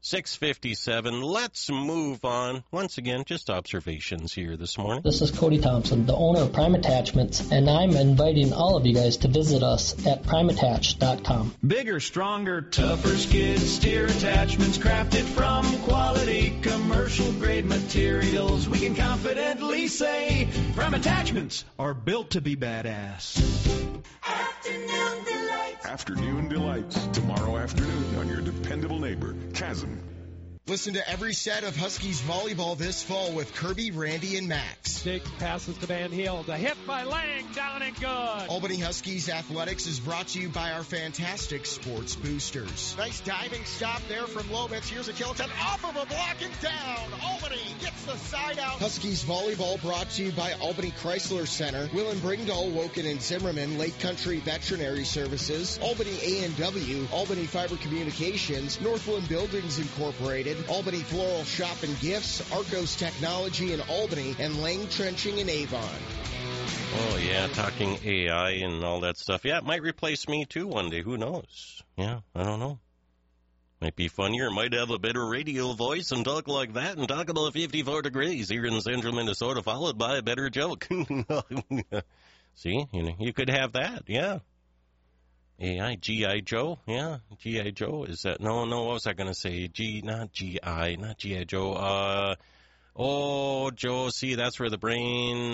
6:57. Let's move on. Once again, just observations here this morning. This is Cody Thompson, the owner of Prime Attachments, and I'm inviting all of you guys to visit us at primeattach.com. Bigger, stronger, tougher skid steer attachments crafted from quality commercial-grade materials. We can confidently say Prime Attachments are built to be badass. Afternoon Delights. Afternoon Delights. Tomorrow afternoon on your dependable neighbor, Chasm. Listen to every set of Huskies volleyball this fall with Kirby, Randy, and Max. Jake passes to Van Heel. The hit by Lang, down and good. Albany Huskies Athletics is brought to you by our fantastic sports boosters. Nice diving stop there from Lobitz. Here's a kill attempt off of a block and down. Albany gets the side out. Huskies volleyball brought to you by Albany Chrysler Center, Willem Bringdahl, Woken and Zimmerman, Lake Country Veterinary Services, Albany A&W, Albany Fiber Communications, Northland Buildings Incorporated, Albany Floral Shop and Gifts, Arcos Technology in Albany, and Lang Trenching in Avon. Oh, yeah, talking AI and all that stuff. Yeah, it might replace me, too, one day. Who knows? Yeah, I don't know. Might be funnier. Might have a better radio voice and talk like that and talk about 54 degrees here in central Minnesota, followed by a better joke. See, you could have that, yeah. AI, G.I. Joe, yeah, G.I. Joe, is that, no, what was I going to say, not G.I. Joe, Joe, see, that's where the brain,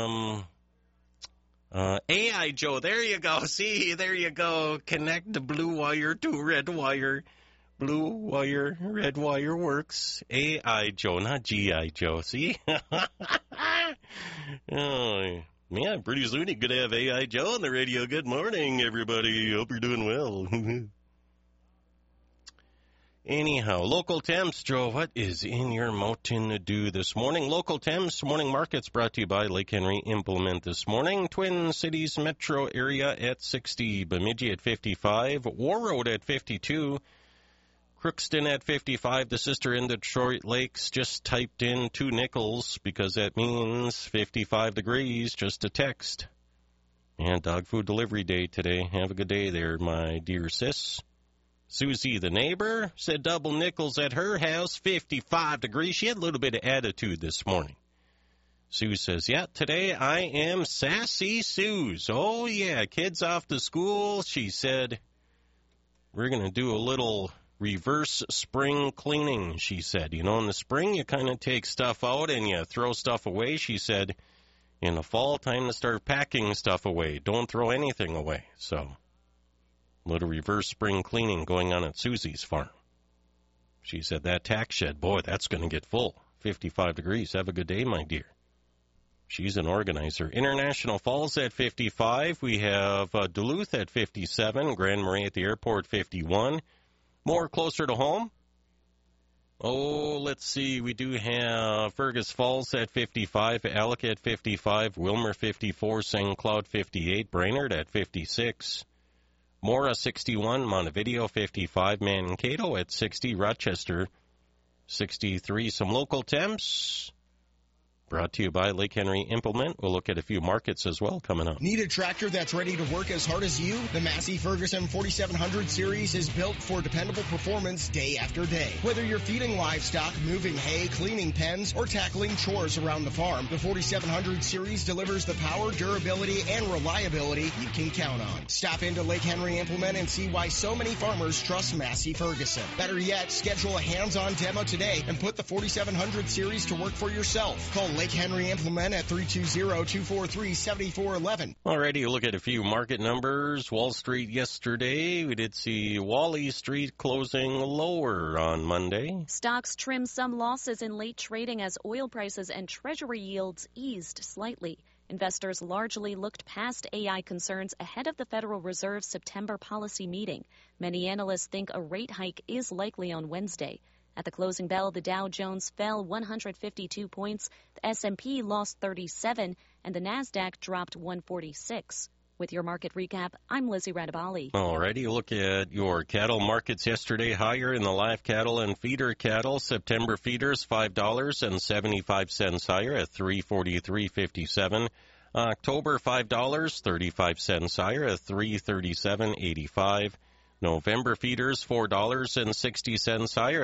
AI Joe, there you go, see, there you go, connect the blue wire to red wire, blue wire, red wire works, AI Joe, not G.I. Joe, see, oh, yeah, pretty soon you're going to have AI Joe on the radio. Good morning, everybody. Hope you're doing well. Anyhow, local temps, Joe, what is in your mountain to do this morning? Local temps, morning markets brought to you by Lake Henry Implement this morning. Twin Cities metro area at 60, Bemidji at 55, Warroad at 52, Crookston at 55, the sister in Detroit Lakes just typed in 2 nickels because that means 55 degrees, just a text. And dog food delivery day today. Have a good day there, my dear sis. Susie, the neighbor, said double nickels at her house, 55 degrees. She had a little bit of attitude this morning. Sue says, yeah, today I am Sassy Suze. Oh, yeah, kids off to school. She said, we're going to do a little reverse spring cleaning, she said. You know, in the spring, you kind of take stuff out and you throw stuff away. She said, in the fall, time to start packing stuff away. Don't throw anything away. So, a little reverse spring cleaning going on at Susie's farm. She said, that tack shed, boy, that's going to get full. 55 degrees. Have a good day, my dear. She's an organizer. International Falls at 55. We have Duluth at 57. Grand Marais at the airport, 51. More closer to home. Oh, let's see. We do have Fergus Falls at 55, Alec at 55, Wilmer 54, St. Cloud 58, Brainerd at 56, Mora 61, Montevideo 55, Mankato at 60, Rochester 63. Some local temps. Brought to you by Lake Henry Implement. We'll look at a few markets as well coming up. Need a tractor that's ready to work as hard as you? The Massey Ferguson 4700 series is built for dependable performance day after day. Whether you're feeding livestock, moving hay, cleaning pens, or tackling chores around the farm, the 4700 series delivers the power, durability, and reliability you can count on. Stop into Lake Henry Implement and see why so many farmers trust Massey Ferguson. Better yet, schedule a hands-on demo today and put the 4700 series to work for yourself. Call Lake Henry Implement at 320-243-7411. Alrighty, look at a few market numbers. Wall Street yesterday, we did see Wally Street closing lower on Monday. Stocks trimmed some losses in late trading as oil prices and treasury yields eased slightly. Investors largely looked past AI concerns ahead of the Federal Reserve's September policy meeting. Many analysts think a rate hike is likely on Wednesday. At the closing bell, the Dow Jones fell 152 points, the S&P lost 37, and the Nasdaq dropped 146. With your market recap, I'm Lizzie Radabali. All righty, look at your cattle markets yesterday. Higher in the live cattle and feeder cattle. September feeders, $5.75 higher at $343.57. October, $5.35 higher at $337.85. November feeders, $4.60 higher